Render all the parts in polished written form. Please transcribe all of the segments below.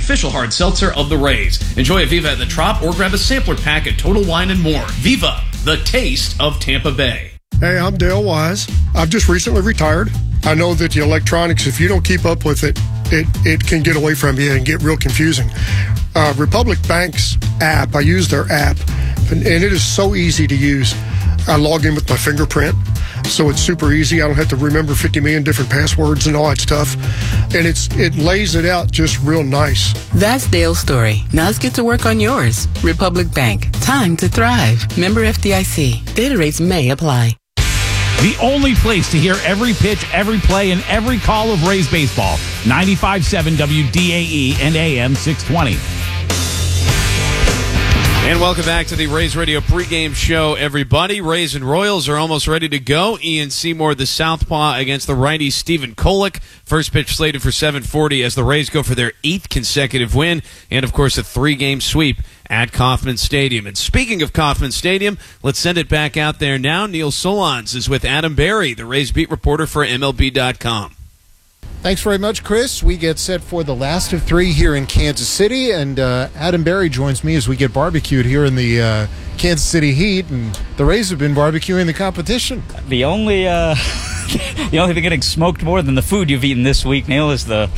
official hard seltzer of the Rays. Enjoy a Viva at the Trop or grab a sampler pack at Total Wine & More. Viva, the taste of Tampa Bay. Hey, I'm Dale Wise. I've just recently retired. I know that the electronics, if you don't keep up with it, it can get away from you and get real confusing. Republic Bank's app, I use their app, and it is so easy to use. I log in with my fingerprint, so it's super easy. I don't have to remember 50 million different passwords and all that stuff. And it lays it out just real nice. That's Dale's story. Now let's get to work on yours. Republic Bank. Time to thrive. Member FDIC. Data rates may apply. The only place to hear every pitch, every play, and every call of Rays baseball. 95.7 WDAE and AM 620. And welcome back to the Rays Radio pregame show, everybody. Rays and Royals are almost ready to go. Ian Seymour, the southpaw, against the righty Stephen Kolek. First pitch slated for 7:40 as the Rays go for their 8th consecutive win. And, of course, a 3-game sweep at Kauffman Stadium. And speaking of Kauffman Stadium, let's send it back out there now. Neil Solondz is with Adam Berry, the Rays beat reporter for MLB.com. Thanks very much, Chris. We get set for the last of 3 here in Kansas City, and Adam Berry joins me as we get barbecued here in the Kansas City heat, and the Rays have been barbecuing the competition. The only thing getting smoked more than the food you've eaten this week, Neil, is the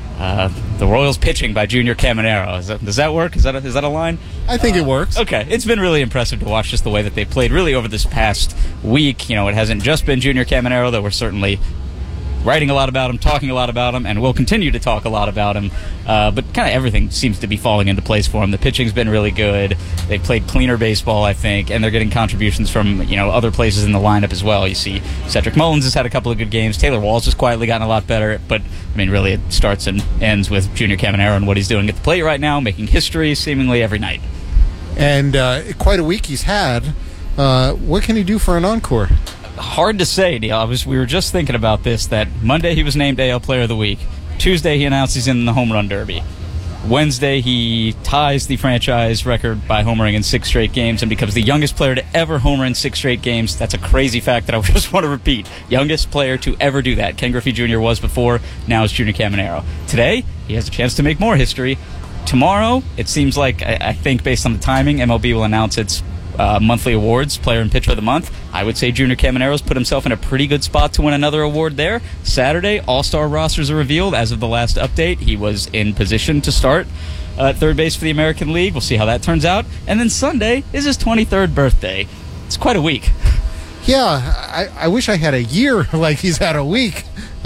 Royals pitching by Junior Caminero. Does that work? Is that a line? I think it works. Okay. It's been really impressive to watch just the way that they played really over this past week. You know, it hasn't just been Junior Caminero, though we're certainly writing a lot about him, talking a lot about him, and we'll continue to talk a lot about him. But kind of everything seems to be falling into place for him. The pitching's been really good. They played cleaner baseball, I think, and they're getting contributions from other places in the lineup as well. You see Cedric Mullins has had a couple of good games. Taylor Walls has quietly gotten a lot better. But, I mean, really it starts and ends with Junior Caminero and what he's doing at the plate right now, making history seemingly every night. And quite a week he's had. What can he do for an encore? Hard to say, Neil. We were just thinking about this, that Monday he was named AL Player of the Week. Tuesday he announced he's in the Home Run Derby. Wednesday he ties the franchise record by homering in 6 straight games and becomes the youngest player to ever homer in 6 straight games. That's a crazy fact that I just want to repeat. Youngest player to ever do that. Ken Griffey Jr. was before, now it's Junior Caminero. Today, he has a chance to make more history. Tomorrow, it seems like, I think based on the timing, MLB will announce its monthly awards, Player and Pitcher of the Month. I would say Junior Caminero's put himself in a pretty good spot to win another award there. Saturday, all-star rosters are revealed. As of the last update, he was in position to start at third base for the American League. We'll see how that turns out. And then Sunday is his 23rd birthday. It's quite a week. Yeah, I wish I had a year like he's had a week.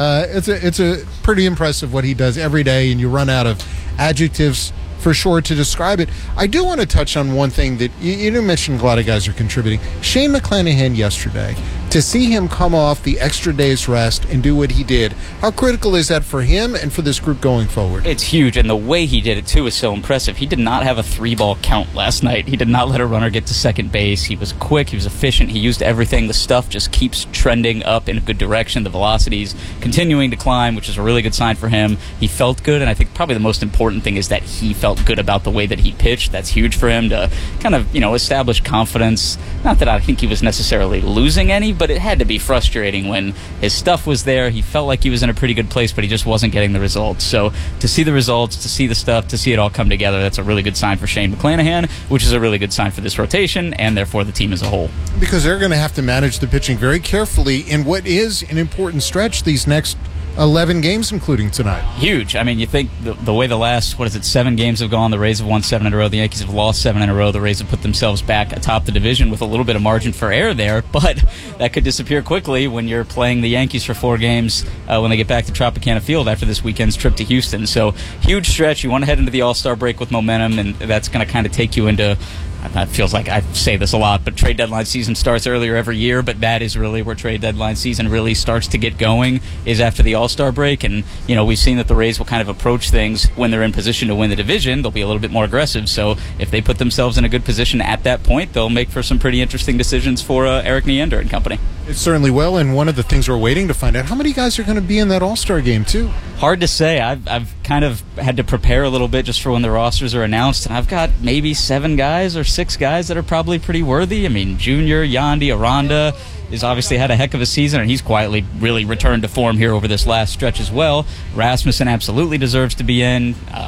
It's a pretty impressive what he does every day, and you run out of adjectives for sure to describe it. I do want to touch on one thing that you mentioned. A lot of guys are contributing. Shane McClanahan yesterday, to see him come off the extra day's rest and do what he did, how critical is that for him and for this group going forward? It's huge, and the way he did it, too, is so impressive. He did not have a 3-ball count last night. He did not let a runner get to second base. He was quick. He was efficient. He used everything. The stuff just keeps trending up in a good direction. The velocity's continuing to climb, which is a really good sign for him. He felt good, and I think probably the most important thing is that he felt good about the way that he pitched. That's huge for him to kind of, establish confidence. Not that I think he was necessarily losing any, but it had to be frustrating when his stuff was there. He felt like he was in a pretty good place, but he just wasn't getting the results. So to see the results, to see the stuff, to see it all come together, that's a really good sign for Shane McClanahan, which is a really good sign for this rotation and therefore the team as a whole. Because they're going to have to manage the pitching very carefully in what is an important stretch these next 11 games, including tonight. Huge. I mean, you think the way the last, 7 games have gone, the Rays have won 7 in a row, the Yankees have lost 7 in a row, the Rays have put themselves back atop the division with a little bit of margin for error there, but that could disappear quickly when you're playing the Yankees for 4 games when they get back to Tropicana Field after this weekend's trip to Houston. So, huge stretch. You want to head into the All-Star break with momentum, and that's going to kind of take you into... It feels like I say this a lot, but trade deadline season starts earlier every year, but that is really where trade deadline season really starts to get going, is after the All-Star break. And, we've seen that the Rays will kind of approach things when they're in position to win the division. They'll be a little bit more aggressive. So if they put themselves in a good position at that point, they'll make for some pretty interesting decisions for Eric Neander and company. It certainly will, and one of the things we're waiting to find out, how many guys are going to be in that All-Star game, too? Hard to say. I've kind of had to prepare a little bit just for when the rosters are announced, and I've got maybe 7 guys or 6 guys that are probably pretty worthy. I mean, Junior, Yandy, Aranda has obviously had a heck of a season, and he's quietly really returned to form here over this last stretch as well. Rasmussen absolutely deserves to be in.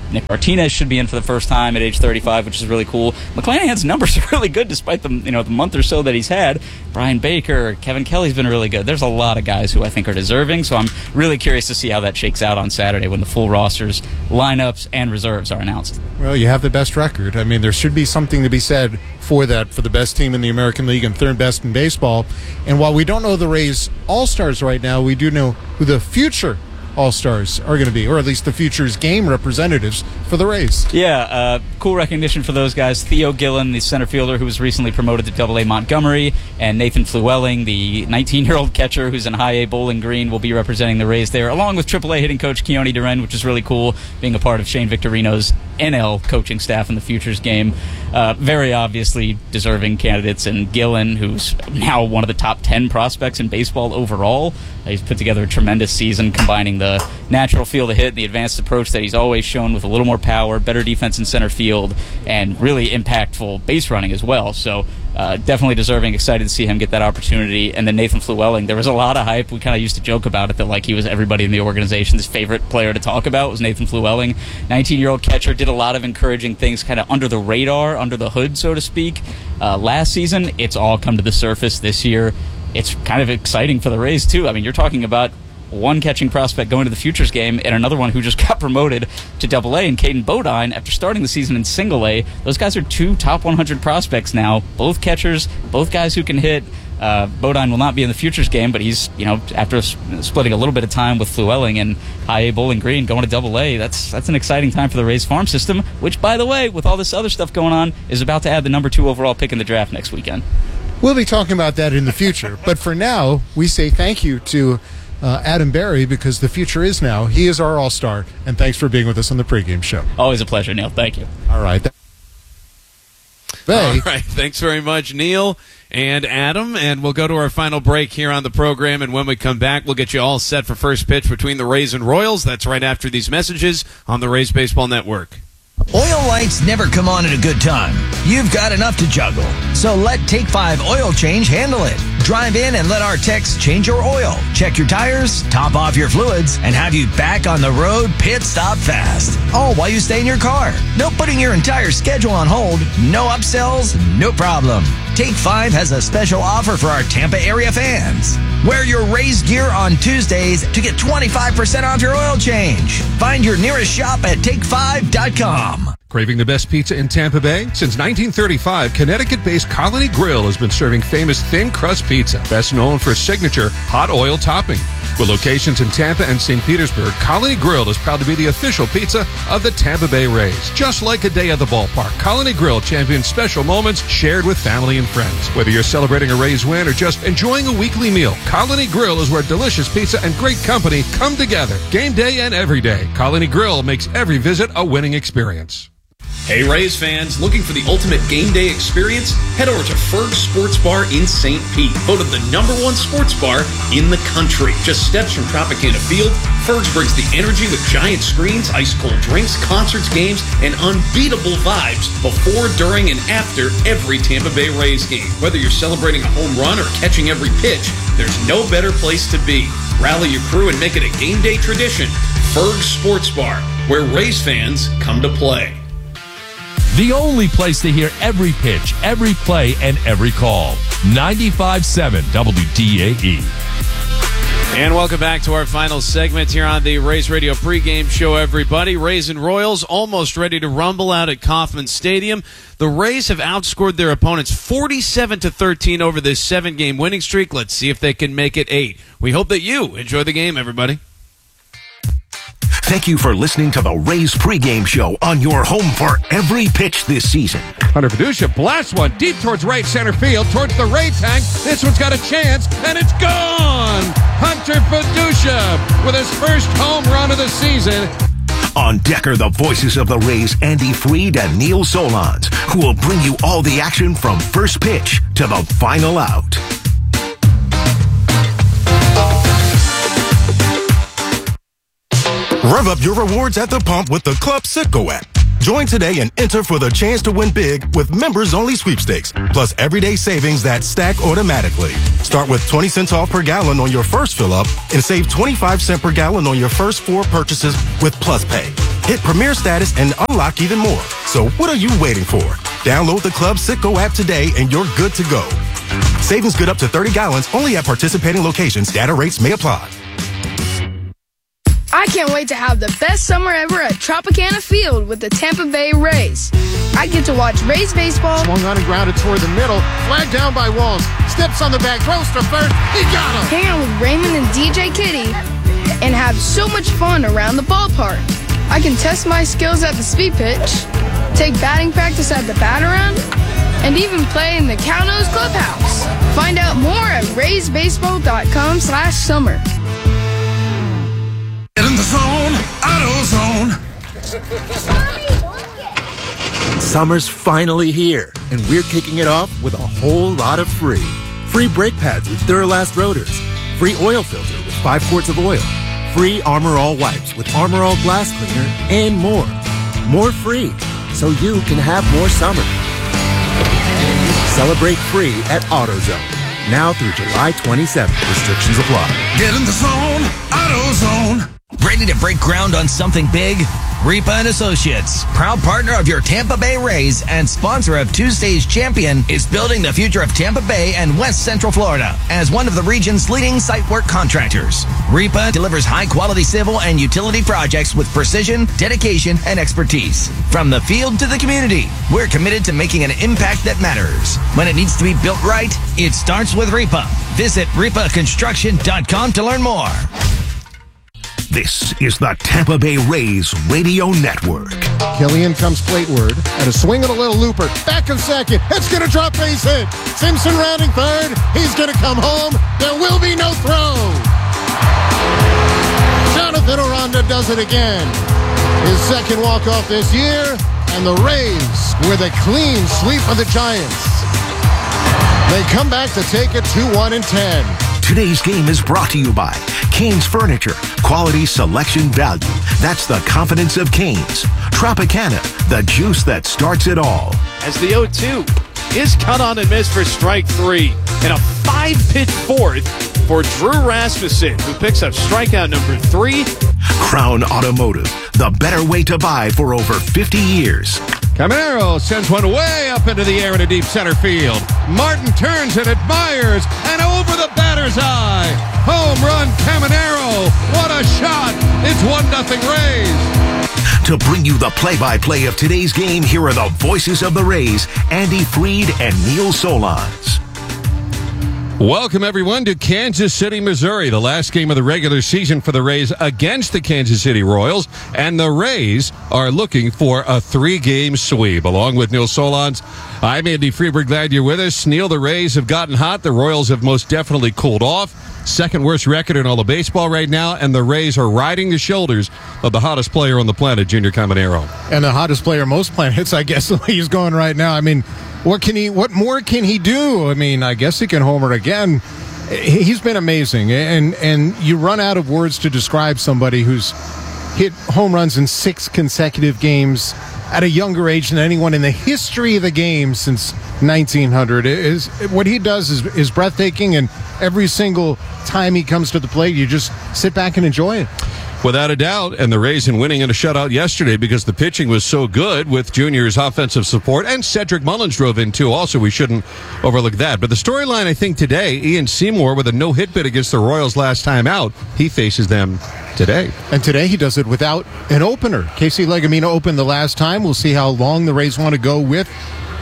Nick Martinez should be in for the first time at age 35, which is really cool. McClanahan's numbers are really good despite the month or so that he's had. Brian Baker, Kevin Kelly's been really good. There's a lot of guys who I think are deserving, so I'm really curious to see how that shakes out on Saturday when the full rosters, lineups, and reserves are announced. Well, you have the best record. I mean, there should be something to be said for that, for the best team in the American League and third best in baseball. And while we don't know the Rays All-Stars right now, we do know who the future All-Stars are going to be, or at least the future's game representatives for the Rays. Yeah, cool recognition for those guys. Theo Gillen, the center fielder who was recently promoted to Double-A Montgomery, and Nathan Flewelling, the 19-year-old catcher who's in High-A Bowling Green, will be representing the Rays there, along with Triple-A hitting coach Keone Duren, which is really cool, being a part of Shane Victorino's NL coaching staff in the Futures game. Very obviously deserving candidates, and Gillen, who's now one of the top 10 prospects in baseball overall. He's put together a tremendous season, combining the natural feel to hit and the advanced approach that he's always shown with a little more power, better defense in center field, and really impactful base running as well. So definitely deserving. Excited to see him get that opportunity. And then Nathan Flewelling, there was a lot of hype. We kind of used to joke about it that like he was everybody in the organization's favorite player to talk about was Nathan Flewelling. 19-year-old catcher, did a lot of encouraging things kind of under the radar, under the hood, so to speak. Last season, it's all come to the surface this year. It's kind of exciting for the Rays, too. I mean, you're talking about one catching prospect going to the Futures game and another one who just got promoted to Double-A, and Caden Bodine, after starting the season in Single-A. Those guys are two top 100 prospects now, both catchers, both guys who can hit. Bodine will not be in the Futures game, but he's, after splitting a little bit of time with Flewelling and High-A Bowling Green going to Double-A, that's an exciting time for the Rays farm system, which, by the way, with all this other stuff going on, is about to add the number 2 overall pick in the draft next weekend. We'll be talking about that in the future. But for now, we say thank you to Adam Berry, because the future is now. He is our all-star, and thanks for being with us on the pregame show. Always a pleasure, Neil. Thank you. All right. All right. Thanks very much, Neil and Adam. And we'll go to our final break here on the program. And when we come back, we'll get you all set for first pitch between the Rays and Royals. That's right after these messages on the Rays Baseball Network. Oil lights never come on at a good time. You've got enough to juggle. So let Take 5 Oil Change handle it. Drive in and let our techs change your oil, check your tires, top off your fluids, and have you back on the road pit stop fast. All while you stay in your car. No putting your entire schedule on hold. No upsells, no problem. Take 5 has a special offer for our Tampa area fans. Wear your Rays gear on Tuesdays to get 25% off your oil change. Find your nearest shop at take5.com. Craving the best pizza in Tampa Bay? Since 1935, Connecticut-based Colony Grill has been serving famous thin crust pizza, best known for signature hot oil topping. With locations in Tampa and St. Petersburg, Colony Grill is proud to be the official pizza of the Tampa Bay Rays. Just like a day at the ballpark, Colony Grill champions special moments shared with family and friends. Whether you're celebrating a Rays win or just enjoying a weekly meal, Colony Grill is where delicious pizza and great company come together. Game day and every day, Colony Grill makes every visit a winning experience. Hey Rays fans, looking for the ultimate game day experience? Head over to Ferg's Sports Bar in St. Pete, voted the #1 sports bar in the country. Just steps from Tropicana Field, Ferg's brings the energy with giant screens, ice-cold drinks, concerts, games, and unbeatable vibes before, during, and after every Tampa Bay Rays game. Whether you're celebrating a home run or catching every pitch, there's no better place to be. Rally your crew and make it a game day tradition. Ferg's Sports Bar, where Rays fans come to play. The only place to hear every pitch, every play, and every call. 95.7 WDAE. And welcome back to our final segment here on the Rays Radio pregame show, everybody. Rays and Royals almost ready to rumble out at Kauffman Stadium. The Rays have outscored their opponents 47-13 over this 7-game winning streak. Let's see if they can make it 8. We hope that you enjoy the game, everybody. Thank you for listening to the Rays pregame show on your home for every pitch this season. Hunter Fiducia blasts one deep towards right center field, towards the Ray tank. This one's got a chance, and it's gone! Hunter Fiducia with his first home run of the season. On deck are the voices of the Rays, Andy Freed and Neil Solondz, who will bring you all the action from first pitch to the final out. Rev up your rewards at the pump with the Club Citgo app. Join today and enter for the chance to win big with members-only sweepstakes, plus everyday savings that stack automatically. Start with 20 cents off per gallon on your first fill-up and save 25 cents per gallon on your first 4 purchases with Plus Pay. Hit Premier Status and unlock even more. So what are you waiting for? Download the Club Citgo app today and you're good to go. Savings good up to 30 gallons only at participating locations. Data rates may apply. I can't wait to have the best summer ever at Tropicana Field with the Tampa Bay Rays. I get to watch Rays baseball. Swung on and grounded toward the middle. Flag down by Walls. Steps on the back. Throws to first. He got him. Hang out with Raymond and DJ Kitty and have so much fun around the ballpark. I can test my skills at the speed pitch, take batting practice at the bat-around, and even play in the Cowno's clubhouse. Find out more at raysbaseball.com/summer. Get in the zone, AutoZone. Summer's finally here, and we're kicking it off with a whole lot of free. Free brake pads with Duralast rotors. Free oil filter with 5 quarts of oil. Free Armor All wipes with Armor All glass cleaner, and more. More free, so you can have more summer. Celebrate free at AutoZone. Now through July 27th. Restrictions apply. Get in the zone, AutoZone. Ready to break ground on something big? Ripa and Associates, proud partner of your Tampa Bay Rays and sponsor of Tuesday's Champion, is building the future of Tampa Bay and West Central Florida as one of the region's leading site work contractors. Ripa delivers high-quality civil and utility projects with precision, dedication, and expertise. From the field to the community, we're committed to making an impact that matters. When it needs to be built right, it starts with Ripa. Visit ripaconstruction.com to learn more. This is the Tampa Bay Rays Radio Network. Killian comes plateward, and a swing and a little looper. Back of second. It's going to drop base hit. Simpson rounding third. He's going to come home. There will be no throw. Jonathan Aranda does it again. His second walk-off this year, and the Rays with a clean sweep of the Giants. They come back to take it 2-1-10. Today's game is brought to you by Canes Furniture. Quality, selection, value. That's the confidence of Canes. Tropicana, the juice that starts it all. As the 0-2 is cut on and missed for strike 3. And a 5-pitch fourth for Drew Rasmussen, who picks up strikeout number 3. Crown Automotive, the better way to buy for over 50 years. Caminero sends one way up into the air in a deep center field. Martin turns and admires, and over the batter's eye. Home run, Caminero. What a shot. It's 1-0 Rays. To bring you the play-by-play of today's game, here are the voices of the Rays, Andy Freed and Neil Solondz. Welcome, everyone, to Kansas City, Missouri, the last game of the regular season for the Rays against the Kansas City Royals. And the Rays are looking for a 3-game sweep. Along with Neil Solondz, I'm Andy Freeberg. Glad you're with us. Neil, the Rays have gotten hot. The Royals have most definitely cooled off. Second worst record in all of baseball right now, and the Rays are riding the shoulders of the hottest player on the planet, Junior Caminero. And the hottest player most planets, I guess, the way he's going right now. I mean, what more can he do? I mean, I guess he can homer again. He's been amazing. And you run out of words to describe somebody who's hit home runs in 6 consecutive games at a younger age than anyone in the history of the game since 1900. What he does is breathtaking, and every single time he comes to the plate, you just sit back and enjoy it. Without a doubt, and the Rays in winning in a shutout yesterday because the pitching was so good with Junior's offensive support, and Cedric Mullins drove in too. Also, we shouldn't overlook that. But the storyline, I think, today, Ian Seymour with a no-hit bid against the Royals last time out. He faces them today. And today he does it without an opener. Casey Legumina opened the last time. We'll see how long the Rays want to go with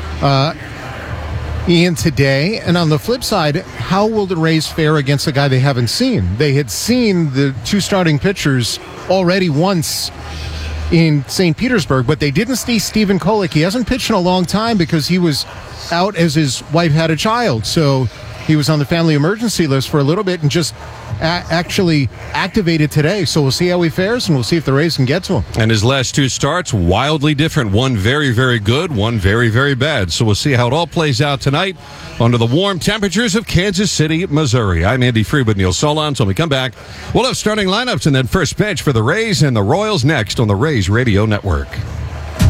Ian today. And on the flip side, how will the Rays fare against a guy they haven't seen? They had seen the 2 starting pitchers already once in St. Petersburg, but they didn't see Stephen Kolek. He hasn't pitched in a long time because he was out as his wife had a child. So he was on the family emergency list for a little bit and just actually activated today. So we'll see how he fares, and we'll see if the Rays can get to him. And his last 2 starts, wildly different. One very, very good, one very, very bad. So we'll see how it all plays out tonight under the warm temperatures of Kansas City, Missouri. I'm Andy Freed with Neil Solondz. When we come back, we'll have starting lineups and then first pitch for the Rays and the Royals next on the Rays Radio Network.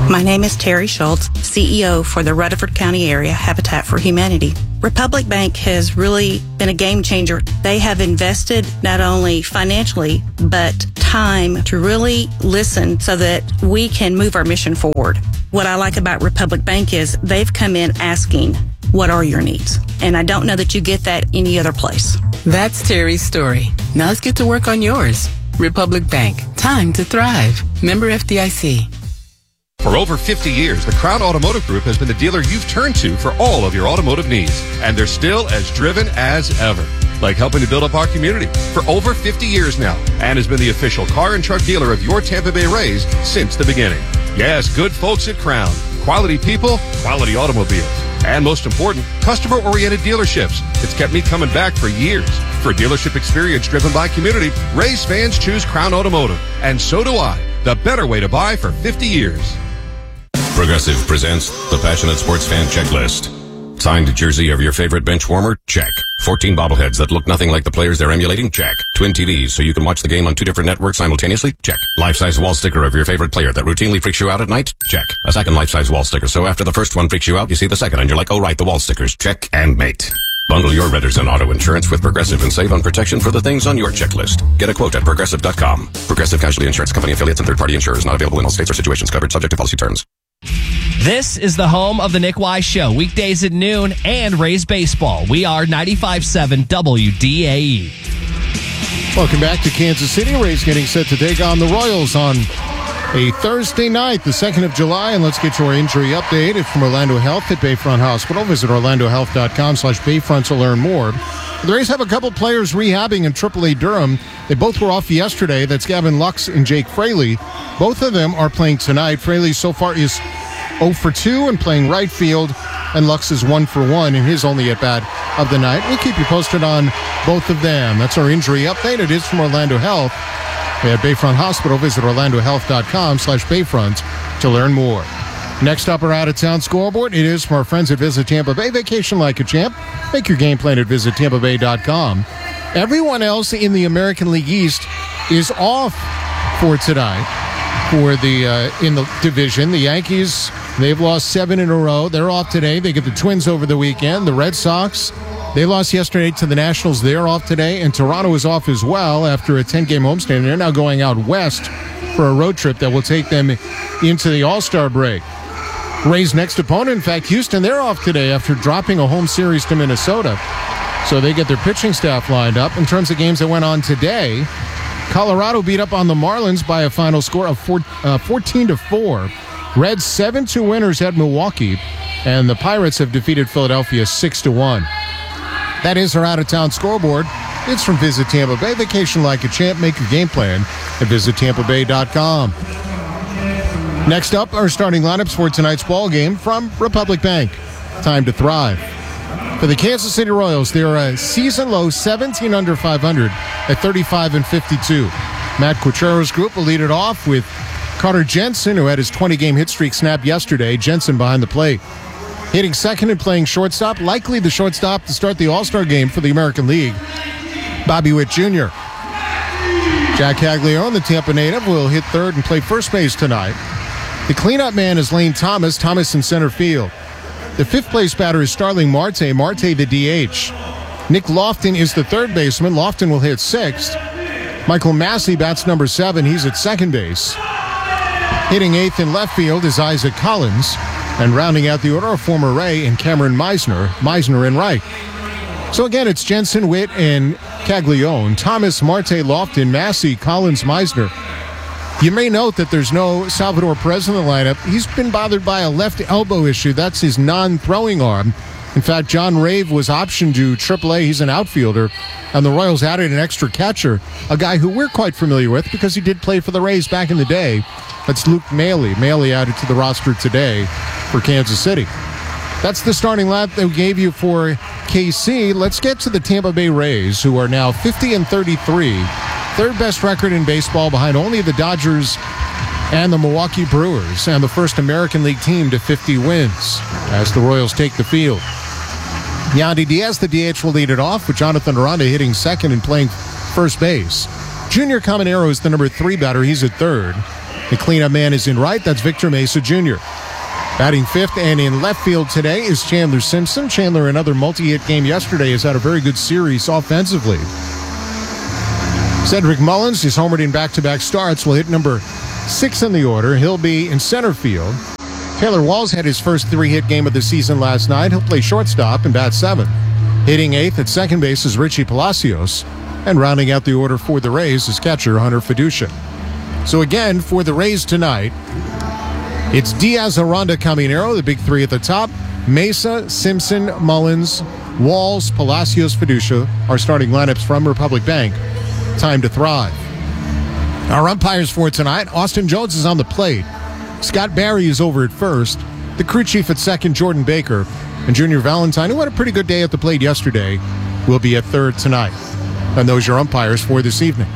My name is Terry Schultz, CEO for the Rutherford County Area Habitat for Humanity. Republic Bank has really been a game changer. They have invested not only financially, but time to really listen so that we can move our mission forward. What I like about Republic Bank is they've come in asking, what are your needs? And I don't know that you get that any other place. That's Terry's story. Now let's get to work on yours. Republic Bank. Time to thrive. Member FDIC. For over 50 years, the Crown Automotive Group has been the dealer you've turned to for all of your automotive needs. And they're still as driven as ever. Like helping to build up our community for over 50 years now. And has been the official car and truck dealer of your Tampa Bay Rays since the beginning. Yes, good folks at Crown. Quality people, quality automobiles. And most important, customer-oriented dealerships. It's kept me coming back for years. For dealership experience driven by community, Rays fans choose Crown Automotive. And so do I. The better way to buy for 50 years. Progressive presents the Passionate Sports Fan Checklist. Signed jersey of your favorite bench warmer? Check. 14 bobbleheads that look nothing like the players they're emulating? Check. Twin TVs so you can watch the game on 2 different networks simultaneously? Check. Life-size wall sticker of your favorite player that routinely freaks you out at night? Check. A second life-size wall sticker so after the first one freaks you out, you see the second and you're like, oh right, the wall stickers. Check and mate. Bundle your renters and auto insurance with Progressive and save on protection for the things on your checklist. Get a quote at Progressive.com. Progressive Casualty Insurance Company affiliates and third-party insurers not available in all states or situations covered subject to policy terms. This is the home of the Nick Wise Show, weekdays at noon and Rays baseball. We are 95.7 WDAE. Welcome back to Kansas City. Rays getting set to take on the Royals on a Thursday night, the 2nd of July. And let's get your injury update. It's from Orlando Health at Bayfront Hospital. Visit orlandohealth.com/Bayfront to learn more. The Rays have a couple players rehabbing in AAA Durham. They both were off yesterday. That's Gavin Lux and Jake Fraley. Both of them are playing tonight. Fraley so far is 0 for 2 and playing right field, and Lux is 1 for 1 in his only at-bat of the night. We'll keep you posted on both of them. That's our injury update. It is from Orlando Health at Bayfront Hospital. Visit orlandohealth.com/Bayfront to learn more. Next up, our out-of-town scoreboard. It is from our friends at Visit Tampa Bay. Vacation like a champ. Make your game plan at visitTampaBay.com. Everyone else in the American League East is off for tonight. For the in the division, the Yankees, they've lost 7 in a row. They're off today. They get the Twins over the weekend. The Red Sox, they lost yesterday to the Nationals. They're off today. And Toronto is off as well after a 10-game homestand. They're now going out west for a road trip that will take them into the All-Star break. Rays' next opponent, in fact, Houston, they're off today after dropping a home series to Minnesota. So they get their pitching staff lined up. In terms of games that went on today, Colorado beat up on the Marlins by a final score of 14-4. Reds 7-2 winners at Milwaukee, and the Pirates have defeated Philadelphia 6-1. That is our out-of-town scoreboard. It's from Visit Tampa Bay. Vacation like a champ. Make your game plan at visitTampaBay.com. Next up, our starting lineups for tonight's ball game from Republic Bank. Time to thrive. For the Kansas City Royals, they are a season-low 17 under 500 at 35-52. Matt Quatrero's group will lead it off with Carter Jensen, who had his 20-game hit streak snapped yesterday. Jensen behind the plate. Hitting second and playing shortstop, likely the shortstop to start the All-Star game for the American League, Bobby Witt Jr. Jack Caglione, the Tampa native, will hit third and play first base tonight. The cleanup man is Lane Thomas. Thomas in center field. The fifth place batter is Starling Marte. Marte the DH. Nick Lofton is the third baseman. Lofton will hit sixth. Michael Massey bats number 7. He's at second base. Hitting eighth in left field is Isaac Collins. And rounding out the order are former Ray and Cameron Meisner. Meisner in right. So again, it's Jensen, Witt, and Caglione. Thomas, Marte, Lofton, Massey, Collins, Meisner. You may note that there's no Salvador Perez in the lineup. He's been bothered by a left elbow issue. That's his non-throwing arm. In fact, John Rave was optioned to AAA. He's an outfielder. And the Royals added an extra catcher, a guy who we're quite familiar with because he did play for the Rays back in the day. That's Luke Maley. Maley added to the roster today for Kansas City. That's the starting lineup that we gave you for KC. Let's get to the Tampa Bay Rays, who are now 50-33. Third best record in baseball behind only the Dodgers and the Milwaukee Brewers, and the first American League team to 50 wins as the Royals take the field. Yandy Diaz, the DH, will lead it off with Jonathan Aranda hitting second and playing first base. Junior Caminero is the number 3 batter. He's at third. The cleanup man is in right. That's Victor Mesa Jr. Batting fifth and in left field today is Chandler Simpson. Chandler, another multi-hit game yesterday, has had a very good series offensively. Cedric Mullins is homered in back-to-back starts. Will hit number 6 in the order. He'll be in center field. Taylor Walls had his first 3-hit game of the season last night. He'll play shortstop and bat 7th. Hitting 8th at second base is Richie Palacios. And rounding out the order for the Rays is catcher Hunter Fiducia. So again, for the Rays tonight, it's Diaz, Aranda, Caminero, the big three at the top. Mesa, Simpson, Mullins, Walls, Palacios, Fiducia are starting lineups from Republic Bank. Time to thrive. Our umpires for tonight, Austin Jones is on the plate. Scott Barry is over at first. The crew chief at second, Jordan Baker. And Junior Valentine, who had a pretty good day at the plate yesterday, will be at third tonight. And those are your umpires for this evening.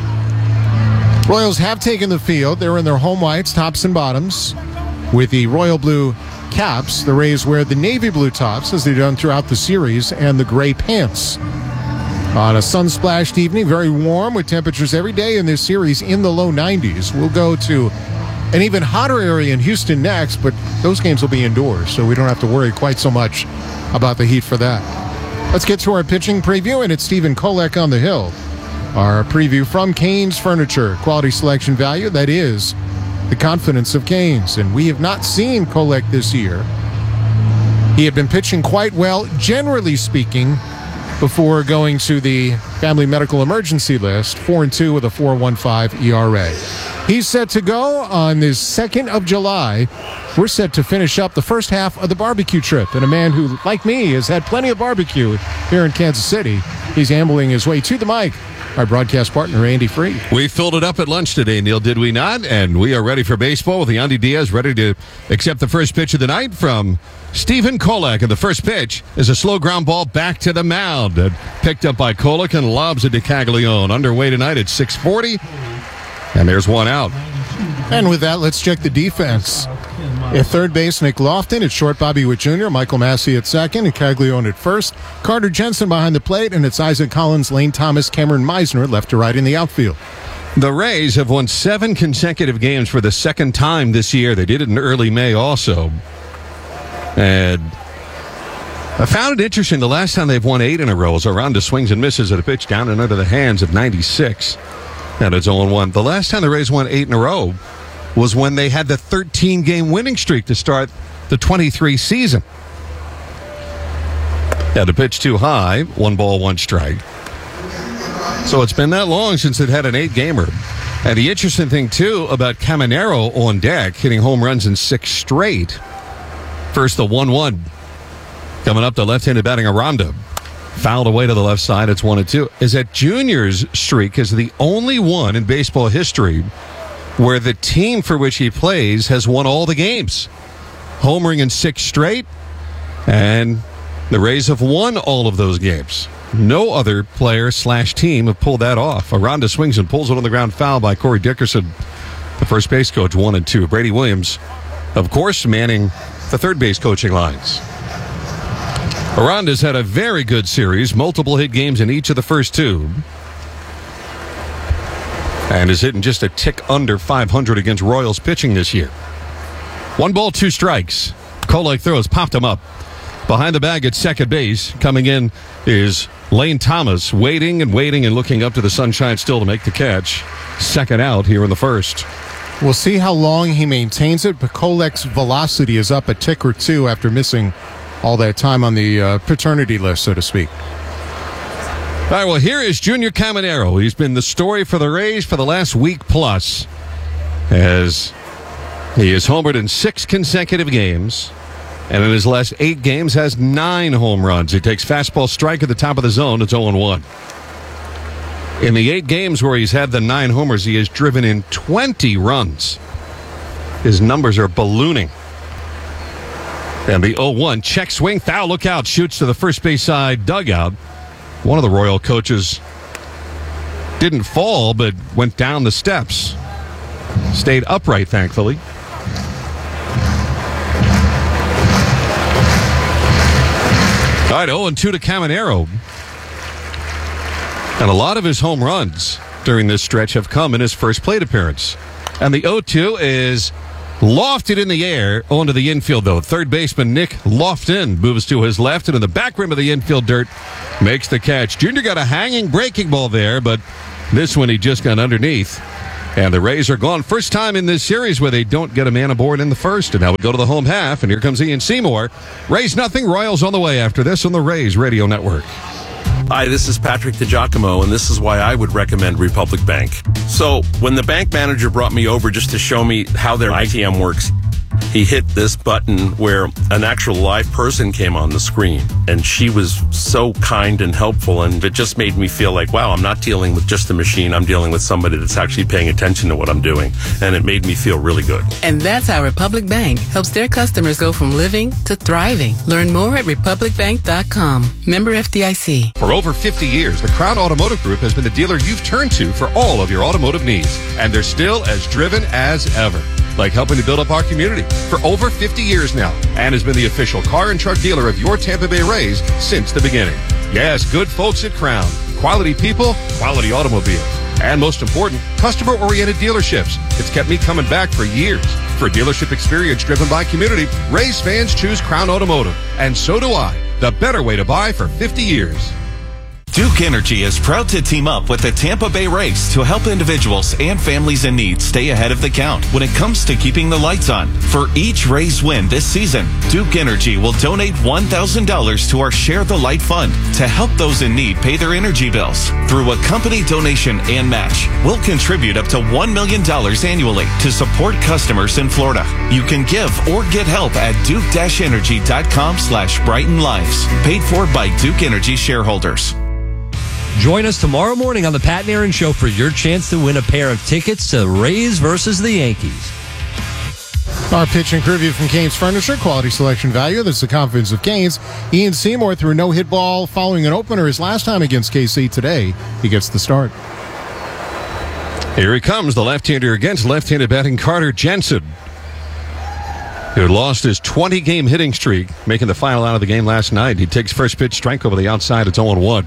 Royals have taken the field. They're in their home whites, tops and bottoms, with the royal blue caps. The Rays wear the navy blue tops, as they've done throughout the series, and the gray pants. On a sun-splashed evening, very warm, with temperatures every day in this series in the low 90s. We'll go to an even hotter area in Houston next, but those games will be indoors, so we don't have to worry quite so much about the heat for that. Let's get to our pitching preview, and it's Stephen Kolek on the hill. Our preview from Canes Furniture, quality selection value, that is the confidence of Canes. And we have not seen Kolek this year. He had been pitching quite well, generally speaking, before going to the family medical emergency list, 4-2 with a 4.15 ERA. He's set to go on the 2nd of July. We're set to finish up the first half of the barbecue trip. And a man who, like me, has had plenty of barbecue here in Kansas City, he's ambling his way to the mic. Our broadcast partner, Andy Free. We filled it up at lunch today, Neil, did we not? And we are ready for baseball with Yandy Diaz ready to accept the first pitch of the night from Stephen Kolek. And the first pitch is a slow ground ball back to the mound. Picked up by Kolek and lobs it to Caglione. Underway tonight at 6:40. And there's one out. And with that, let's check the defense. At third base, Nick Lofton. At short, Bobby Witt Jr., Michael Massey at second, and Caglione at first. Carter Jensen behind the plate, and it's Isaac Collins, Lane Thomas, Cameron Meisner left to right in the outfield. The Rays have won 7 consecutive games for the second time this year. They did it in early May also. And I found it interesting. The last time they've won 8 in a row is Aranda swings and misses at a pitch down and under the hands of 96. And it's 0-1. The last time the Rays won 8 in a row was when they had the 13-game winning streak to start the 23 season. Had a pitch too high, 1 ball, 1 strike. So it's been that long since it had an 8-gamer. And the interesting thing, too, about Caminero on deck, hitting home runs in 6 straight. First, the 1-1. Coming up, the left-handed batting Aranda. Fouled away to the left side, it's 1-2. Is that Junior's streak is the only one in baseball history where the team for which he plays has won all the games. Homering in 6 straight, and the Rays have won all of those games. No other player / team have pulled that off. Aranda swings and pulls it on the ground, foul by Corey Dickerson, the first base coach, 1-2. Brady Williams, of course, manning the third base coaching lines. Aranda's had a very good series, multiple hit games in each of the first 2. And is hitting just a tick under 500 against Royals pitching this year. 1 ball, 2 strikes. Kolek throws, popped him up. Behind the bag at second base, coming in is Lane Thomas, waiting and looking up to the sunshine still to make the catch. Second out here in the first. We'll see how long he maintains it, but Kolek's velocity is up a tick or 2 after missing all that time on the paternity list, so to speak. All right, well, here is Junior Caminero. He's been the story for the Rays for the last week plus, as he is homered in 6 consecutive games, and in his last 8 games has 9 home runs. He takes fastball strike at the top of the zone. It's 0-1. In the 8 games where he's had the 9 homers, he has driven in 20 runs. His numbers are ballooning. And the 0-1 check swing, foul, look out, shoots to the first base side dugout. One of the Royal coaches didn't fall, but went down the steps. Stayed upright, thankfully. All right, 0-2 to Caminero. And a lot of his home runs during this stretch have come in his first plate appearance. And the 0-2 is lofted in the air onto the infield, though. Third baseman Nick Lofton moves to his left, and in the back rim of the infield dirt makes the catch. Junior got a hanging breaking ball there, but this one he just got underneath. And the Rays are gone. First time in this series where they don't get a man aboard in the first. And now we go to the home half, and here comes Ian Seymour. Rays nothing, Royals on the way after this on the Rays Radio Network. Hi, this is Patrick DiGiacomo, and this is why I would recommend Republic Bank. So, when the bank manager brought me over just to show me how their ITM works, he hit this button where an actual live person came on the screen, and she was so kind and helpful, and it just made me feel like, wow, I'm not dealing with just a machine, I'm dealing with somebody that's actually paying attention to what I'm doing, and it made me feel really good. And that's how Republic Bank helps their customers go from living to thriving. Learn more at republicbank.com. Member FDIC. For over 50 years, the Crown Automotive Group has been the dealer you've turned to for all of your automotive needs, and they're still as driven as ever. Like helping to build up our community for over 50 years now, and has been the official car and truck dealer of your Tampa Bay Rays since the beginning. Yes, good folks at Crown. Quality people, quality automobiles. And most important, customer-oriented dealerships. It's kept me coming back for years. For dealership experience driven by community, Rays fans choose Crown Automotive. And so do I. The better way to buy for 50 years. Duke Energy is proud to team up with the Tampa Bay Rays to help individuals and families in need stay ahead of the count when it comes to keeping the lights on. For each Rays win this season, Duke Energy will donate $1,000 to our Share the Light Fund to help those in need pay their energy bills. Through a company donation and match, we'll contribute up to $1 million annually to support customers in Florida. You can give or get help at duke-energy.com/Brighten Lives. Paid for by Duke Energy shareholders. Join us tomorrow morning on the Pat and Aaron Show for your chance to win a pair of tickets to Rays versus the Yankees. Our pitch and review from Canes Furniture, quality selection value. That's the confidence of Canes. Ian Seymour threw a no-hit ball following an opener his last time against KC. Today, he gets the start. Here he comes, the left-hander against left-handed batting Carter Jensen, who lost his 20-game hitting streak, making the final out of the game last night. He takes first pitch, strike over the outside. It's 0-1.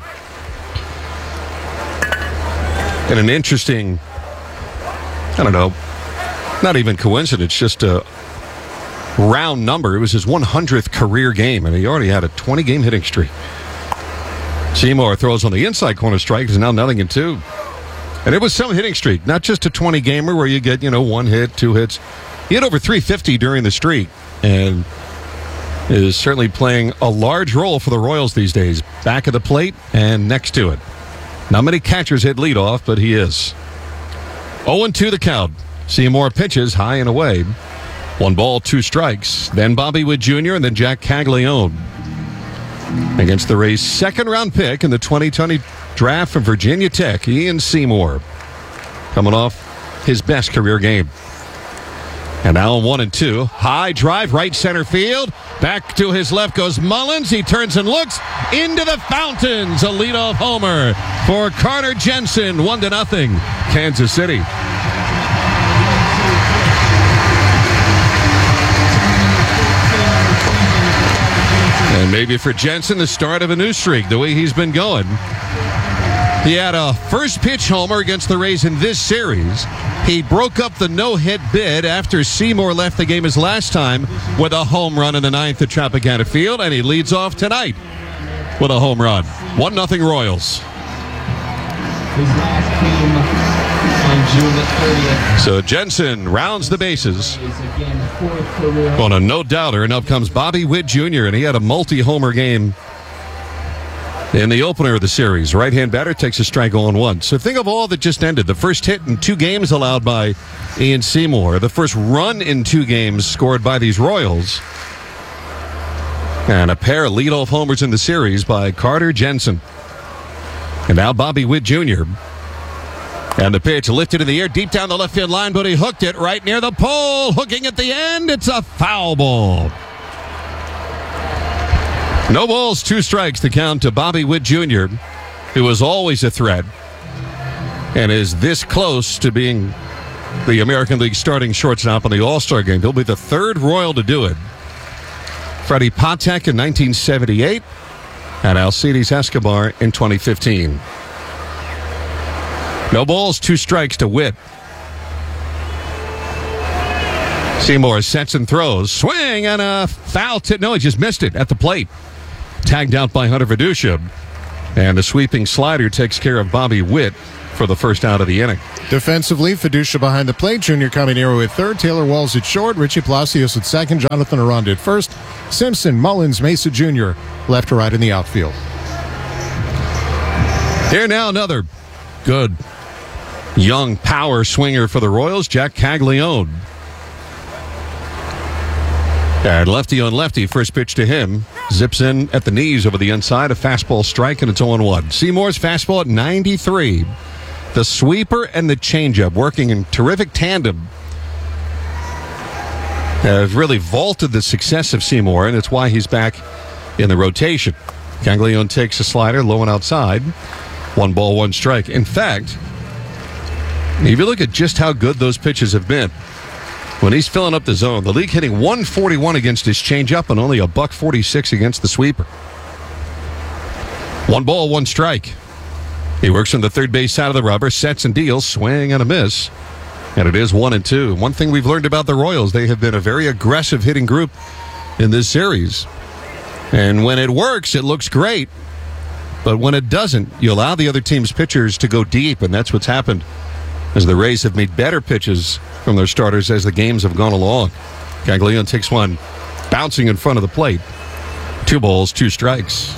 And an interesting, I don't know, not even coincidence, just a round number. It was his 100th career game, and he already had a 20-game hitting streak. Seymour throws on the inside corner strike. It's now 0-2. And it was some hitting streak, not just a 20-gamer where you get, 1 hit, 2 hits. He had over 350 during the streak, and is certainly playing a large role for the Royals these days. Back of the plate and next to it. Not many catchers hit leadoff, but he is. 0-2 the count. Seymour pitches high and away. 1 ball, 2 strikes. Then Bobby Witt Jr. and then Jack Caglione. Against the Rays' second-round pick in the 2020 draft from Virginia Tech, Ian Seymour. Coming off his best career game. And now 1-2. High drive, right center field. Back to his left goes Mullins. He turns and looks into the fountains. A leadoff homer for Carter Jensen. 1-0. Kansas City. And maybe for Jensen, the start of a new streak, the way he's been going. He had a first pitch homer against the Rays in this series. He broke up the no-hit bid after Seymour left the game his last time with a home run in the 9th at Tropicana Field, and he leads off tonight with a home run. 1-0 Royals. His last game on June the 30th. So Jensen rounds the bases on a no-doubter, and up comes Bobby Witt Jr., and he had a multi-homer game in the opener of the series. Right-hand batter takes a strike 0-1. So think of all that just ended. The first hit in 2 games allowed by Ian Seymour. The first run in 2 games scored by these Royals. And a pair of leadoff homers in the series by Carter Jensen. And now Bobby Witt Jr. And the pitch lifted in the air deep down the left field line, but he hooked it right near the pole. Hooking at the end. It's a foul ball. No balls, 2 strikes to count to Bobby Witt Jr., who was always a threat and is this close to being the American League starting shortstop on the All-Star game. He'll be the 3rd Royal to do it. Freddie Patek in 1978 and Alcides Escobar in 2015. No balls, 2 strikes to Witt. Seymour sets and throws. Swing and a foul tip. No, he just missed it at the plate. Tagged out by Hunter Vidusha. And the sweeping slider takes care of Bobby Witt for the first out of the inning. Defensively, Vidusha behind the plate. Junior Caminero at third. Taylor Walls at short. Richie Palacios at second. Jonathan Aranda at first. Simpson, Mullins, Mesa Jr. left to right in the outfield. Here now another good young power swinger for the Royals, Jack Caglione. And lefty on lefty, first pitch to him. Zips in at the knees over the inside. A fastball strike, and it's 0-1. Seymour's fastball at 93. The sweeper and the changeup working in terrific tandem have really vaulted the success of Seymour, and it's why he's back in the rotation. Caglione takes a slider, low and outside. 1 ball, 1 strike. In fact, if you look at just how good those pitches have been, when he's filling up the zone, the league hitting 141 against his changeup and only $146 against the sweeper. 1 ball, 1 strike. He works on the third base side of the rubber, sets and deals, swing and a miss. And it is 1-2. One thing we've learned about the Royals, they have been a very aggressive hitting group in this series. And when it works, it looks great. But when it doesn't, you allow the other team's pitchers to go deep, and that's what's happened as the Rays have made better pitches from their starters as the games have gone along. Caglione takes one, bouncing in front of the plate. 2 balls, 2 strikes.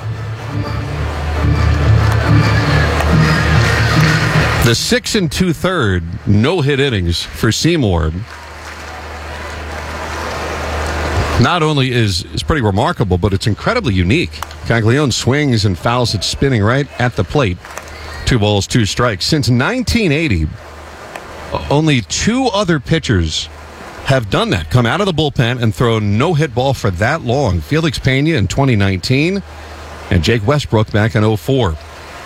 The 6 2/3 no-hit innings for Seymour not only is pretty remarkable, but it's incredibly unique. Caglione swings and fouls it spinning right at the plate. 2 balls, 2 strikes. Since 1980, only 2 other pitchers have done that, come out of the bullpen and throw no-hit ball for that long. Felix Pena in 2019 and Jake Westbrook back in 2004.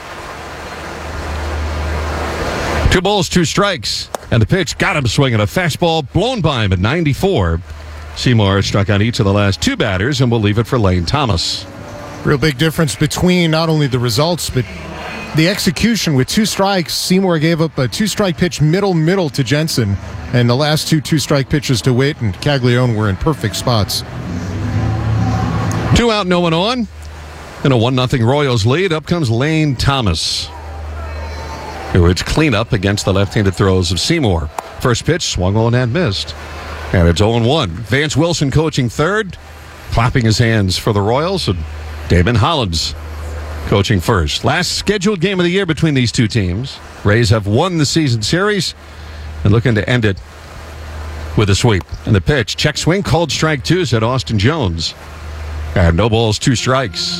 2 balls, 2 strikes, and the pitch got him swinging. A fastball blown by him at 94. Seymour struck out each of the last 2 batters, and we'll leave it for Lane Thomas. Real big difference between not only the results, but the execution. With 2 strikes, Seymour gave up a 2-strike pitch middle to Jensen, and the last 2 2-strike pitches to Witt and Caglione were in perfect spots. 2 out, no one on. And a 1-0 Royals lead. Up comes Lane Thomas, who hits cleanup against the left-handed throws of Seymour. First pitch, swung on and missed. And it's 0-1. Vance Wilson coaching third, clapping his hands for the Royals, and Damon Hollins coaching first. Last scheduled game of the year between these two teams. Rays have won the season series and looking to end it with a sweep. And the pitch, check swing, called strike 2, said Austin Jones. And no balls, 2 strikes.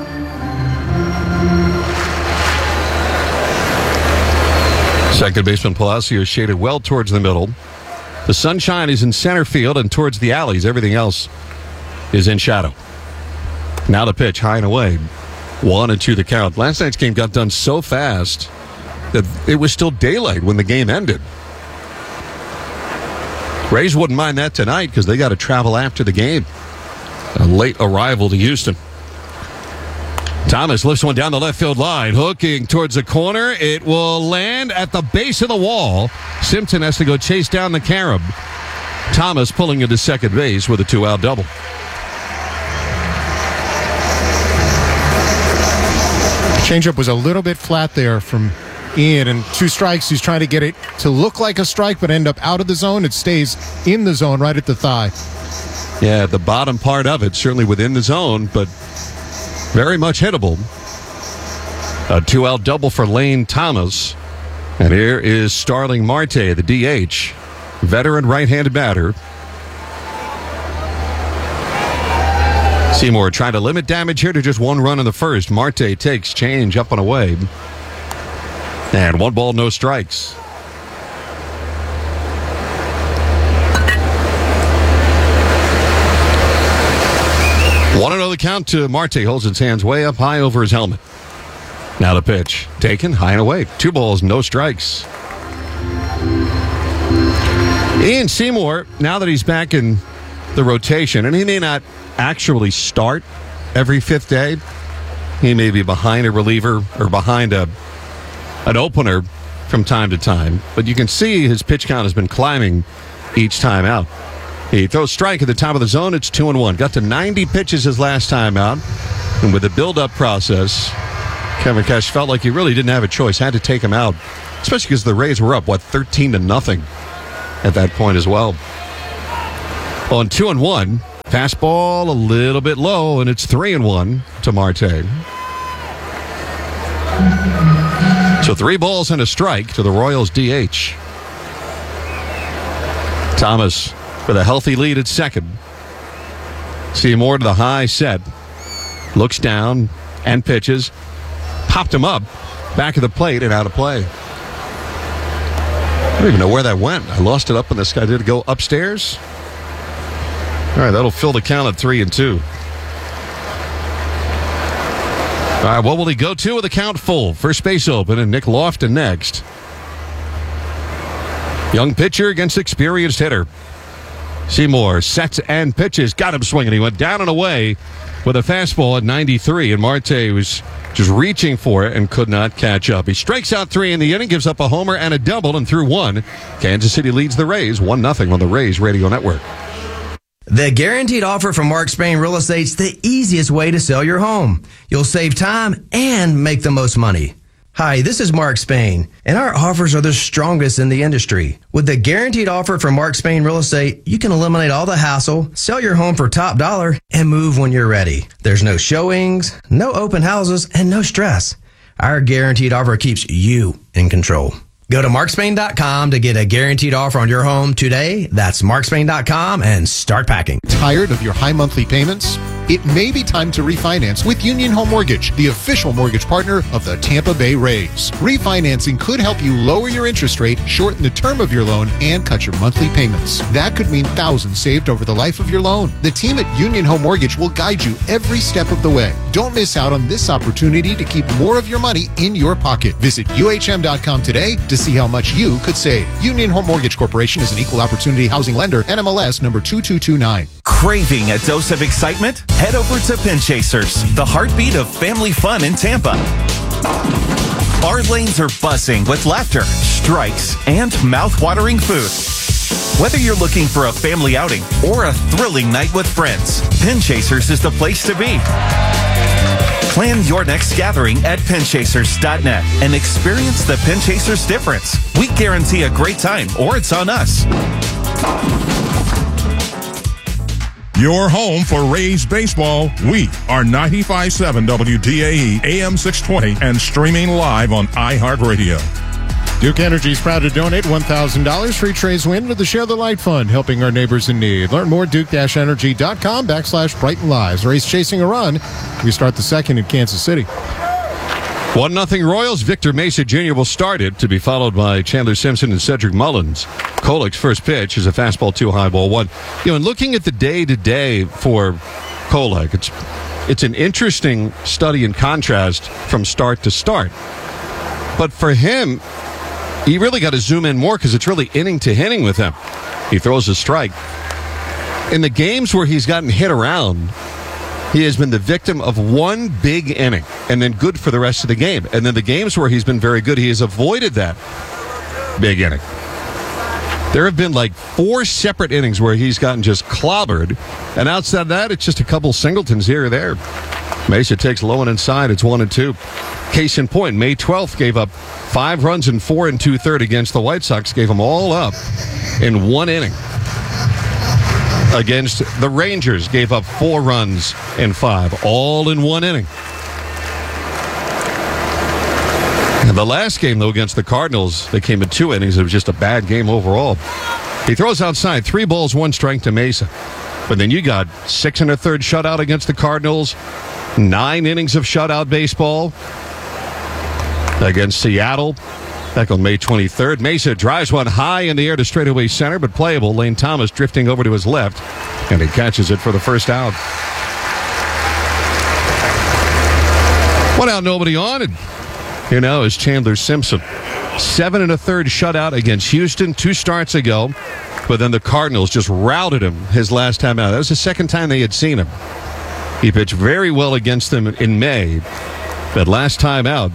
Second baseman Palacio shaded well towards the middle. The sunshine is in center field and towards the alleys. Everything else is in shadow. Now the pitch, high and away. 1-2 the count. Last night's game got done so fast that it was still daylight when the game ended. Rays wouldn't mind that tonight because they got to travel after the game. A late arrival to Houston. Thomas lifts one down the left field line, hooking towards the corner. It will land at the base of the wall. Simpson has to go chase down the carob. Thomas pulling into second base with a 2-out double. Changeup was a little bit flat there from Ian, and 2 strikes. He's trying to get it to look like a strike, but end up out of the zone. It stays in the zone right at the thigh. Yeah, the bottom part of it, certainly within the zone, but very much hittable. A 2-out double for Lane Thomas. And here is Starling Marte, the DH, veteran right-handed batter. Seymour trying to limit damage here to just 1 run in the first. Marte takes change up and away. And 1 ball, no strikes. One another count to Marte. Holds his hands way up high over his helmet. Now the pitch. Taken high and away. 2 balls, no strikes. Ian Seymour, now that he's back in the rotation, and he may not actually start every 5th day. He may be behind a reliever or behind an opener from time to time. But you can see his pitch count has been climbing each time out. He throws strike at the top of the zone. It's 2-1. Got to 90 pitches his last time out. And with the build-up process, Kevin Cash felt like he really didn't have a choice. Had to take him out, especially because the Rays were up, 13-0 at that point as well. On 2-1, fastball a little bit low, and it's 3-1 to Marte. So 3 balls and a strike to the Royals DH. Thomas with a healthy lead at second. Seymour to the high set. Looks down and pitches. Popped him up. Back of the plate and out of play. I don't even know where that went. I lost it up in the sky. Did it go upstairs? All right, that'll fill the count at 3-2. All right, what will he go to with the count full? First base open, and Nick Lofton next. Young pitcher against experienced hitter. Seymour sets and pitches. Got him swinging. He went down and away with a fastball at 93, and Marte was just reaching for it and could not catch up. He strikes out 3 in the inning, gives up a homer and a double, and through 1, Kansas City leads the Rays 1-0 on the Rays Radio Network. The Guaranteed Offer from Mark Spain Real Estate's the easiest way to sell your home. You'll save time and make the most money. Hi, this is Mark Spain, and our offers are the strongest in the industry. With the Guaranteed Offer from Mark Spain Real Estate, you can eliminate all the hassle, sell your home for top dollar, and move when you're ready. There's no showings, no open houses, and no stress. Our Guaranteed Offer keeps you in control. Go to markspain.com to get a guaranteed offer on your home today. That's markspain.com and start packing. Tired of your high monthly payments? It may be time to refinance with Union Home Mortgage, the official mortgage partner of the Tampa Bay Rays. Refinancing could help you lower your interest rate, shorten the term of your loan, and cut your monthly payments. That could mean thousands saved over the life of your loan. The team at Union Home Mortgage will guide you every step of the way. Don't miss out on this opportunity to keep more of your money in your pocket. Visit UHM.com today to see how much you could save. Union Home Mortgage Corporation is an equal opportunity housing lender, NMLS number 2229. Craving a dose of excitement? Head over to Pin Chasers, the heartbeat of family fun in Tampa. Our lanes are buzzing with laughter, strikes, and mouth-watering food. Whether you're looking for a family outing or a thrilling night with friends, Pin Chasers is the place to be. Plan your next gathering at pinchasers.net and experience the Pin Chasers difference. We guarantee a great time, or it's on us. Your home for Rays baseball. We are 95.7 WDAE, AM 620, and streaming live on iHeartRadio. Duke Energy is proud to donate $1,000 free Trays win to the Share the Light Fund, helping our neighbors in need. Learn more at duke-energy.com/Brighten Lives. Rays chasing a run. We start the second in Kansas City. 1-0 Royals. Victor Mesa Jr. will start it, to be followed by Chandler Simpson and Cedric Mullins. Kolic's first pitch is a fastball 2 high ball 1. And looking at the day-to-day for Kolic, it's an interesting study and contrast from start to start. But for him, you really got to zoom in more because it's really inning to inning with him. He throws a strike. In the games where he's gotten hit around, he has been the victim of one big inning and then good for the rest of the game. And then the games where he's been very good, he has avoided that big inning. There have been like 4 separate innings where he's gotten just clobbered. And outside of that, it's just a couple singletons here or there. Mesa takes low and inside. It's 1-2. Case in point, May 12th gave up 5 runs in 4 2/3 against the White Sox. Gave them all up in 1 inning. Against the Rangers, gave up 4 runs in 5, all in 1 inning. And the last game, though, against the Cardinals, they came in 2 innings. It was just a bad game overall. He throws outside, 3 balls, 1 strike to Mesa. But then you got 6 1/3 shutout against the Cardinals, 9 innings of shutout baseball against Seattle back on May 23rd. Mesa drives one high in the air to straightaway center, but playable. Lane Thomas drifting over to his left, and he catches it for the first out. 1 out, nobody on, and here now is Chandler Simpson. 7 1/3 shutout against Houston 2 starts ago, but then the Cardinals just routed him his last time out. That was the second time they had seen him. He pitched very well against them in May, but last time out,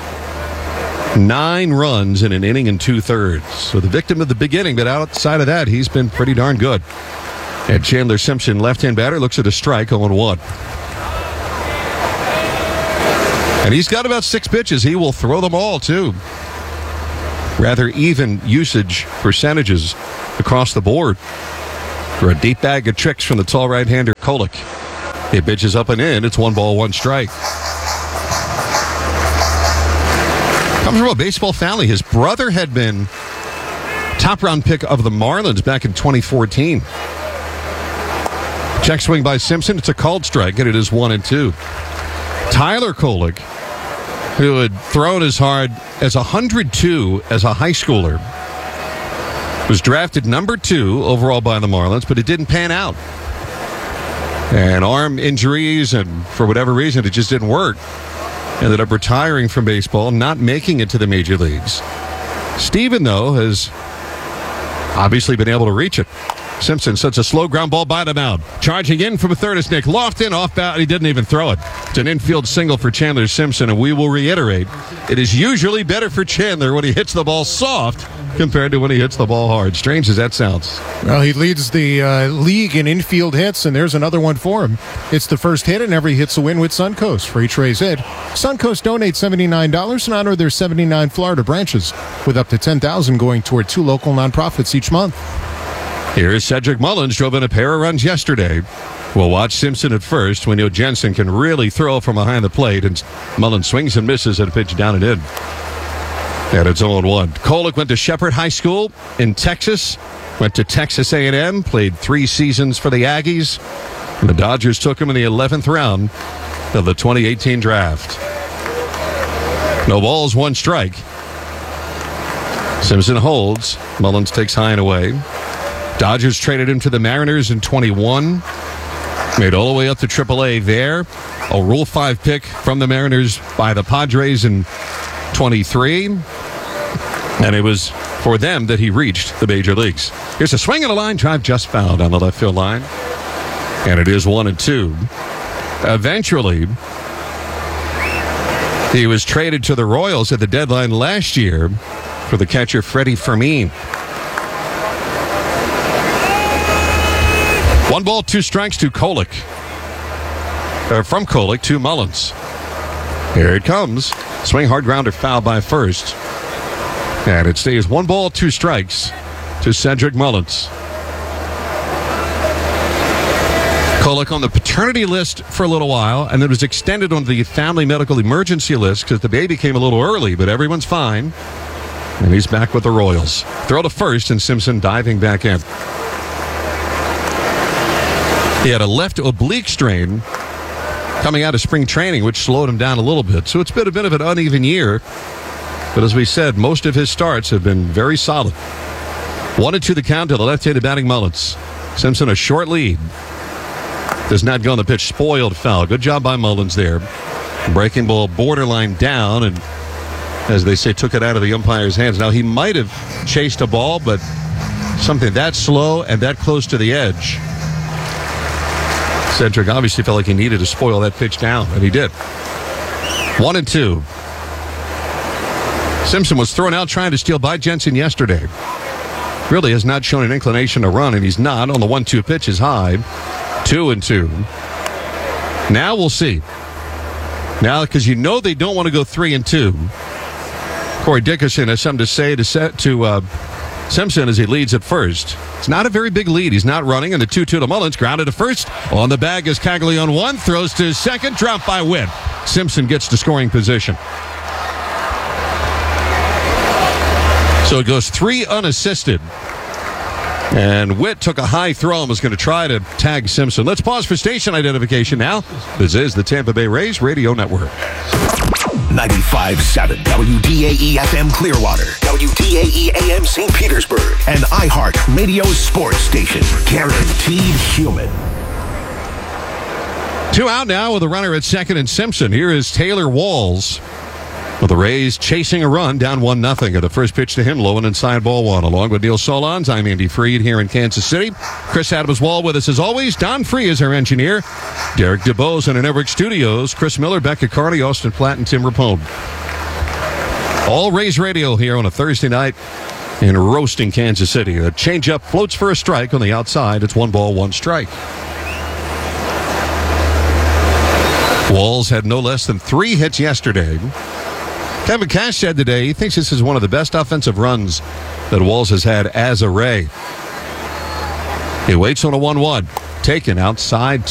9 runs in an inning and 2/3. So the victim of the beginning, but outside of that, he's been pretty darn good. And Chandler Simpson, left-hand batter, looks at a strike, 0-1. And he's got about 6 pitches. He will throw them all, too. Rather even usage percentages across the board for a deep bag of tricks from the tall right-hander Kolek. He pitches up and in. It's 1 ball, 1 strike. Comes from a baseball family. His brother had been top-round pick of the Marlins back in 2014. Check swing by Simpson. It's a called strike, and it is 1-2. Tyler Kolek, who had thrown as hard as 102 as a high schooler, was drafted number 2 overall by the Marlins, but it didn't pan out. And arm injuries, and for whatever reason, it just didn't work. Ended up retiring from baseball, not making it to the major leagues. Steven, though, has obviously been able to reach it. Simpson sets a slow ground ball by the mound. Charging in from a third is Nick Lofton. Off bat, he didn't even throw it. It's an infield single for Chandler Simpson, and we will reiterate, it is usually better for Chandler when he hits the ball soft compared to when he hits the ball hard. Strange as that sounds. Well, he leads the league in infield hits, and there's another one for him. It's the first hit, and every hit's a win with Suncoast. For each Rays hit, Suncoast donates $79 in honor of their 79 Florida branches, with up to $10,000 going toward 2 local nonprofits each month. Here's Cedric Mullins, drove in a pair of runs yesterday. We'll watch Simpson at first. We know Jensen can really throw from behind the plate, and Mullins swings and misses at a pitch down and in. And it's 0-1. Kolek went to Shepherd High School in Texas, went to Texas A&M, played 3 seasons for the Aggies, and the Dodgers took him in the 11th round of the 2018 draft. No balls, 1 strike. Simpson holds. Mullins takes high and away. Dodgers traded him to the Mariners in 21. Made all the way up to AAA there. A Rule 5 pick from the Mariners by the Padres in 23. And it was for them that he reached the major leagues. Here's a swing and a line drive just fouled on the left field line. And it is 1-2. Eventually, he was traded to the Royals at the deadline last year for the catcher Freddie Fermin. 1 ball, 2 strikes to Kolek. From Kolek to Mullins. Here it comes. Swing, hard grounder, foul by first. And it stays 1 ball, 2 strikes to Cedric Mullins. Kolek on the paternity list for a little while, and then was extended on the family medical emergency list because the baby came a little early, but everyone's fine. And he's back with the Royals. Throw to first, and Simpson diving back in. He had a left oblique strain coming out of spring training, which slowed him down a little bit. So it's been a bit of an uneven year. But as we said, most of his starts have been very solid. 1-2 the count to the left-handed batting Mullins. Simpson a short lead. Does not go on the pitch. Spoiled foul. Good job by Mullins there. Breaking ball borderline down, and as they say, took it out of the umpire's hands. Now, he might have chased a ball, but something that slow and that close to the edge. Cedric obviously felt like he needed to spoil that pitch down, and he did. 1-2. Simpson was thrown out trying to steal by Jensen yesterday. Really has not shown an inclination to run, and he's not. On the 1-2 pitch is high. 2-2. Now we'll see. Now, because you know they don't want to go 3-2. Corey Dickerson has something to say to Simpson as he leads at first. It's not a very big lead. He's not running, and the 2-2 to Mullins. Grounded to first. On the bag is Caglione 1. Throws to second. Dropped by Witt. Simpson gets to scoring position. So it goes 3 unassisted. And Witt took a high throw and was going to try to tag Simpson. Let's pause for station identification now. This is the Tampa Bay Rays Radio Network. 95.7 WDAE FM Clearwater, WDAE AM St. Petersburg, and iHeart Radio Sports Station. Guaranteed human. 2 out now with a runner at second and Simpson. Here is Taylor Walls. With the Rays chasing a run, down 1-0. The first pitch to him, low and inside ball 1. Along with Neil Solondz, I'm Andy Freed here in Kansas City. Chris Adams-Wall with us as always. Don Free is our engineer. Derek DeBose in our network studios. Chris Miller, Becca Carney, Austin Platt, and Tim Rapone. All Rays Radio here on a Thursday night in roasting Kansas City. A changeup floats for a strike on the outside. It's 1 ball, 1 strike. Walls had no less than 3 hits yesterday. Kevin Cash said today he thinks this is one of the best offensive runs that Walls has had as a Ray. He waits on a 1-1. Taken outside